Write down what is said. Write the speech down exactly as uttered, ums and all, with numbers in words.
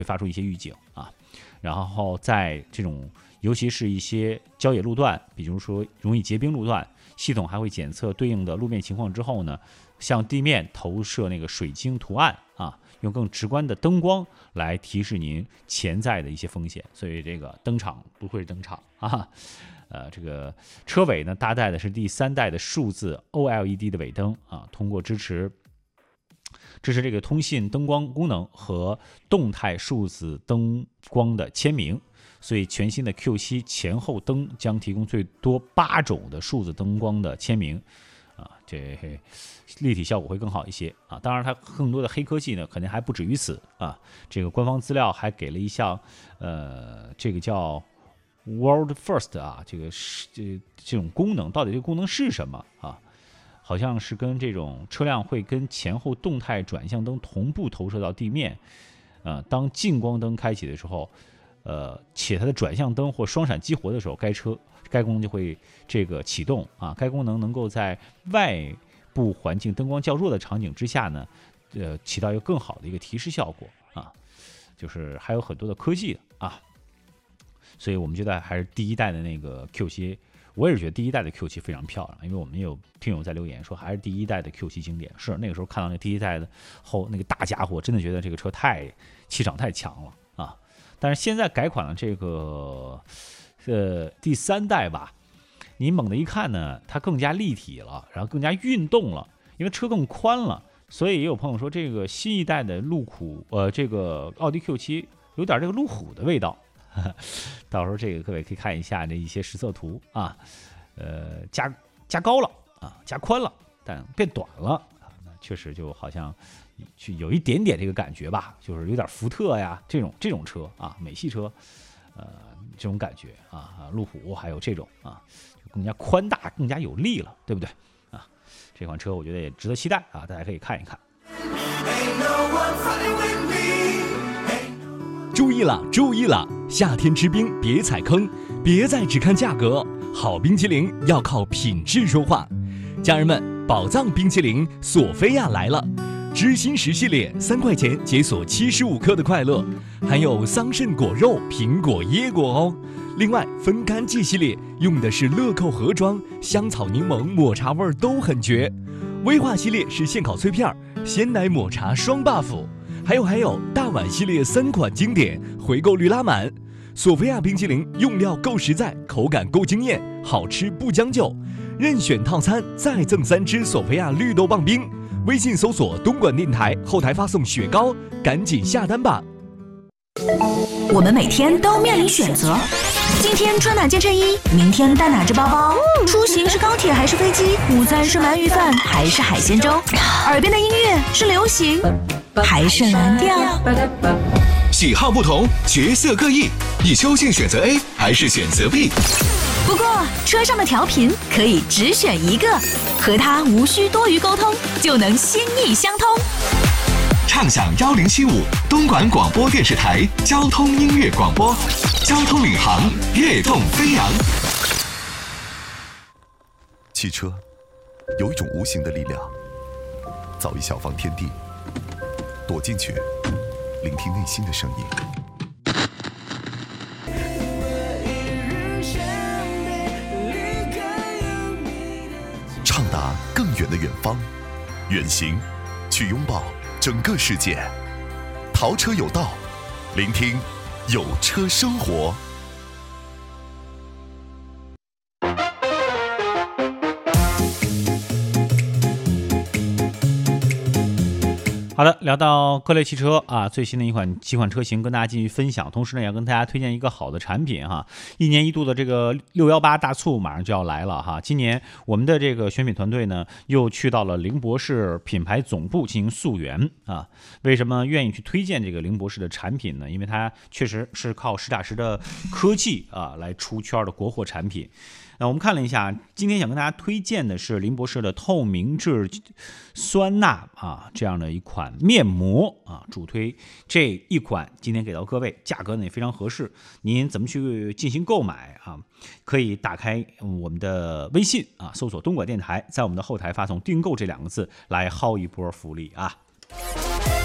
发出一些预警啊。然后在这种尤其是一些郊野路段，比如说容易结冰路段，系统还会检测对应的路面情况之后呢，向地面投射那个水晶图案啊，用更直观的灯光来提示您潜在的一些风险。所以这个登场不愧是登场啊。呃，这个车尾呢搭载的是第三代的数字 O L E D 的尾灯啊，通过支持支持这个通信灯光功能和动态数字灯光的签名，所以全新的 Q 七 前后灯将提供最多八种的数字灯光的签名啊，这立体效果会更好一些啊。当然，它更多的黑科技呢，肯定还不止于此啊。这个官方资料还给了一项，呃，这个叫 World First 啊，这个是这这种功能，到底这个功能是什么啊？好像是跟这种车辆会跟前后动态转向灯同步投射到地面，呃，当近光灯开启的时候，呃，且它的转向灯或双闪激活的时候，该车该功能就会这个启动啊。该功能能够在外部环境灯光较弱的场景之下呢，呃，起到一个更好的一个提示效果啊。就是还有很多的科技啊，所以我们觉得还是第一代的那个 Q 七。我也是觉得第一代的 Q 七非常漂亮，因为我们也有听友在留言说还是第一代的 Q 七经典。是那个时候看到那第一代的后那个大家伙，真的觉得这个车太气场太强了啊！但是现在改款了这个呃第三代吧，你猛地一看呢，它更加立体了，然后更加运动了，因为车更宽了，所以也有朋友说这个新一代的路虎呃这个奥迪 Q 七有点这个路虎的味道。到时候这个各位可以看一下这一些实测图啊，呃，加加高了啊，加宽了，但变短了啊，那确实就好像去有一点点这个感觉吧，就是有点福特呀这种这种车啊，美系车，呃，这种感觉啊，路虎还有这种啊，就更加宽大，更加有力了，对不对啊？这款车我觉得也值得期待啊，大家可以看一看。 注意了，注意了！夏天吃冰别踩坑，别再只看价格，好冰淇淋要靠品质说话。家人们，宝藏冰淇淋索菲亚来了，知心十系列三块钱解锁七十五克的快乐，还有桑葚果肉、苹果、椰果哦。另外，分干季系列用的是乐扣盒装，香草柠檬、抹茶味都很绝。威化系列是现烤脆片，鲜奶抹茶双 buff。还有还有，大碗系列三款经典，回购率拉满。索菲亚冰淇淋用料够实在，口感够惊艳，好吃不将就。任选套餐再赠三支索菲亚绿豆棒冰。微信搜索东莞电台，后台发送雪糕，赶紧下单吧。 我们每天都面临选择，今天穿哪件衬衣，明天带哪只包包，出行是高铁还是飞机，午餐是鳗鱼饭还是海鲜粥，耳边的音乐是流行还是蓝调？ 喜好不同，角色各异，你究竟选择 A 还是选择 B？ 不过车上的调频可以只选一个，和它无需多余沟通，就能心意相通。 畅享一零七五东莞广播电视台交通音乐广播，交通领航，跃动飞扬。 汽车有一种无形的力量，造一小方天地，躲进去，聆听内心的声音。畅达更远的远方，远行，去拥抱整个世界。淘车有道，聆听有车生活。 好的，聊到各类汽车啊，最新的一款几款车型跟大家继续分享，同时呢，也要跟大家推荐一个好的产品哈。一年一度的这个六一八大促马上就要来了哈。今年我们的这个选品团队呢，又去到了凌博士品牌总部进行溯源啊。为什么愿意去推荐这个凌博士的产品呢？因为它确实是靠实打实的科技啊来出圈的国货产品。那我们看了一下，今天想跟大家推荐的是凌博士的透明质酸钠啊这样的一款面膜啊，主推这一款，今天给到各位，价格呢也非常合适。您怎么去进行购买啊？可以打开我们的微信啊，搜索东莞电台，在我们的后台发送订购这两个字来薅一波福利啊。